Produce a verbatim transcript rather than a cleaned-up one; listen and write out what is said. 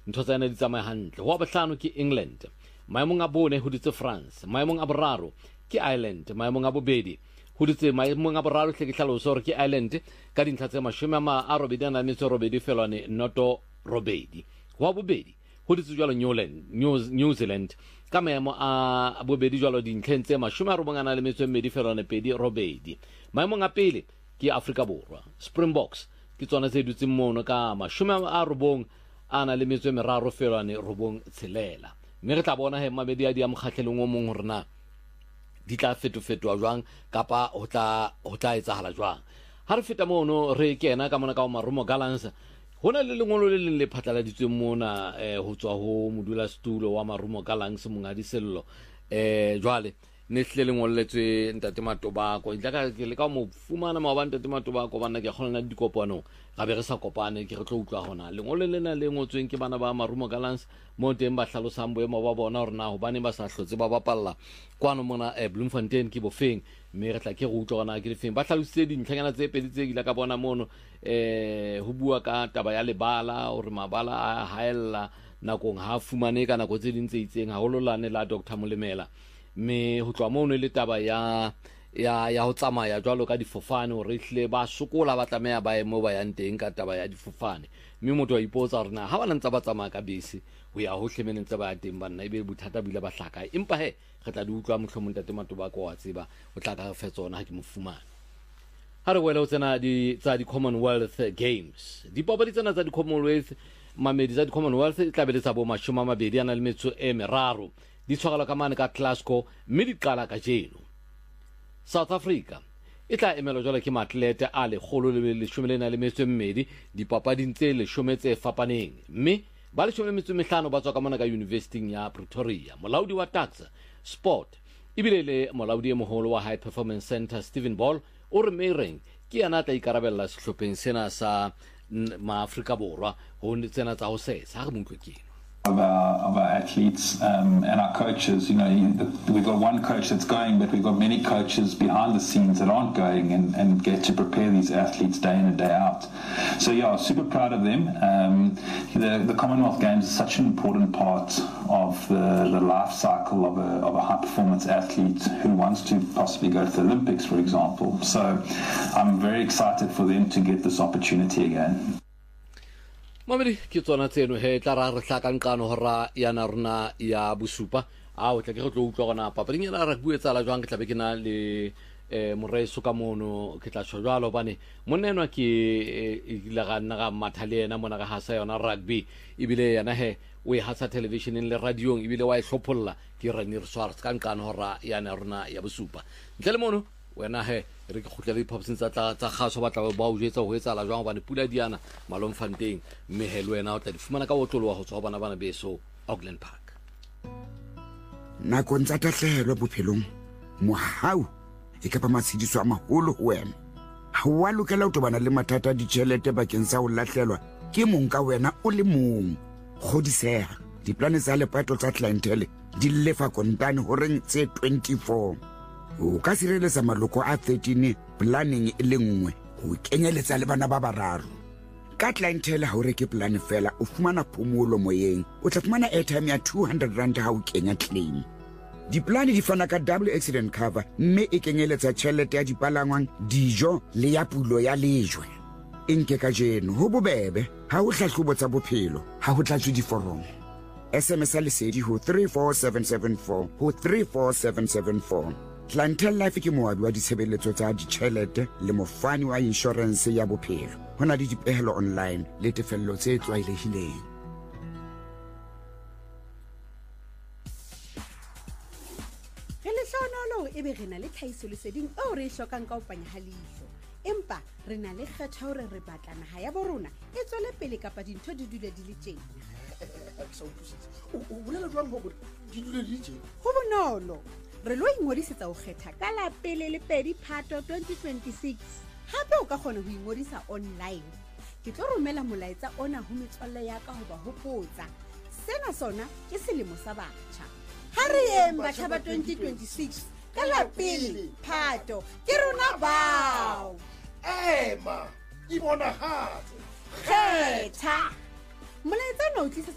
ntho tsa ena di tsamaya hantle. Wa bohlano ke England, maemong a bone ho ditse France, maemong a boraro ke Ireland, maemong a bobedi ho ditse maemong a boraro hle ke hlalosa hore ke Ireland ka dintlha tse mashome a robedi a nang le robedi felwane noto robedi. Wa bobedi ho ditse jwalo New Zealand ka maemo a bobedi jwalo dintlheng tse mashome a robong a nang le metso e mmedi felwane pedi robedi. Maemong a pele ke Afrika Borwa, Springboks ke tsona tse dutseng mono ka mashome a robong a nang le metso e meraro felwane robong tshelela. Mme re tla bona he mabedi a di a mokgahlelong o mong hore na di tla fetofetoa jwang kapa ho tla ho tla etsahala jwang. Ha re feta mono re kena ka mona ka Marumo Gallants, hona le lengolo le leng le phatlaladitsweng mona eh ho tswa ho modulasetulo wa Marumo Gallants Mongadi Sello. eh jwale ne hle le ngolletswe ntate Matobako ntla ke le ka mo fumana maobane ntate Matobako bana ke kgolana dikopano ga be re sa kopane ke re tlo utlwa hona lengolo lena le ngotsweng ke bana ba Marumo Gallants mo teng ba hlalosang boemo ba bona hore na hobane ba sa hlotse ba bapalla kwano mona eh Bloemfontein ke bofeng, mme re tla ke go utlwa hona ke lefeng ba hlalositse dintlhanyana tse pedi tse gila ka bona mono. eh ho bua ka taba ya lebala hore mabala a haella nakong ha fumane ka nako tse ding tse itseng hahololane la Doctor Molemela, mme ho tloa mono le taba ya ya ya ho tsamaya jwalo ka difofane hore hle ba sokola ba tlameha ba emo ba yang teng ka taba ya difofane, mme motho wa ipotsa hore na ha bana ntse ba tsamaya ka bese ho ya hohle meneng tse ba ya teng banna ebe bothata bile ba hlaka. Empa he re tla di utlwa mohlomong ntate Matobako wa tseba o tla ka fe tsona ha ke mo fumana. Ha re wela ho tsena di tsa di Commonwealth Games, dipapadi tsena tsa di Commonwealth mamedi tsa di Commonwealth e tla be le tsa bo mashome a mabedi a nang le metso e meraro di tshwarela ka mane ka Glasgow, mme di qala ka jeno. South Africa e tla emelwa jwale ke maatlete a lekgolo le leshome le nang le metso e mmedi dipapading tse leshome tse fapaneng, mme ba leshome le metso e mehlano ba tswa ka mona ka University ya Pretoria. Molaodi wa tax sport ebile le molaodi e moholo wa High Performance Center Stephen Ball o re Meereng ke yana tla ikarabella sehlopheng sena sa maAfrika Borwa ho tsena tsa ho sesa ha re motlwe keno. Of our, of our athletes um, and our coaches. You know, we've got one coach that's going, but we've got many coaches behind the scenes that aren't going and, and get to prepare these athletes day in and day out. So yeah, super proud of them. Um, the, the Commonwealth Games is such an important part of the, the life cycle of a, of a high performance athlete who wants to possibly go to the Olympics, for example. So I'm very excited for them to get this opportunity again. Mamedi ke tsona tseno he tla ra re hlakankano hora yana rona ya bosupa a o tla ke go tlo utlwa gona papading ya ra buetsa la jwang ke tla be ke na le eh moreso ka mono ke tla tshwala bane monenwa ke ile ga nna ga mathale ena mona ga hasa yona rugby ibile yana he o e hasa television le radio ibile wa e hlopholla ke ra ni re swara ka nkano hora yana rona ya bosupa ntle le mono wena he re ke khutla le popsins tsa tsa gaso ba tla ba o jetsa ho etsa la jwang bane pula diana Malomfontein, mme he le wena o tla di fumana ka botlolo wa ho tswa bana bana beso Auckland Park. Nako ntsa tahlehelo bophelong mohau e ka pa matshidiso a maholo ho wena ha wa lokela ho tobana le mathata di tšhelete bakeng sa ho lahlelwa ke mong ka wena o le mong. Kgodiseha diplane tsa lepato tsa clientele di lefa kontane ho reng tse twenty-four. O ka sireletsa maloko a thirteen planning e le nngwe ho kenyeletsa le bana ba bararo. Ka clientele ha o reke plan fela o fumana phomolo moyeng o tla fumana airtime ya two hundred rand ha o kenya claim. Diplane di fana ka double accident cover mme e kenyeletsa tjhelete ya dipalangwang dijo le ya pulo ya lejwe. Enke ka jeno ho bobebe ha o hlahlobo tsa bophelo ha ho tlatswe diforomo. S M S a lesedi ho three four seven seven four ho three four seven seven four. Clientele Life ke moabi wa ditshebeletso tsa ditjhelete le mofani wa insurance ya bophelo. Hona le dipehelo online le tefello tse tlwaelehileng. Re le hlonolo e be re na le tlhahiso leseding o re hlokang ka opanya halihlo. Empa re na le kgetho hore re batla naha ya borona e tswele pele kapa dintho di dule di le tjena. O bolela jwang ho di dule di tjena? Ho bonolo. Re lo ingodisetsa ho kgetha ka la pele le pedi Phato twenty twenty-six. Hape o ka kgona ho ingodisa online. Ke tlo romela molaetsa ona ho metswalle ya ka ho ba hopotsa. Sena sona ke selemo sa batjha. Ha re yeng batjha ba twenty twenty-six ka la pele Phato ke rona bao. Ema, ibona hatse. Kgetha. Molaetsa ona o tlisa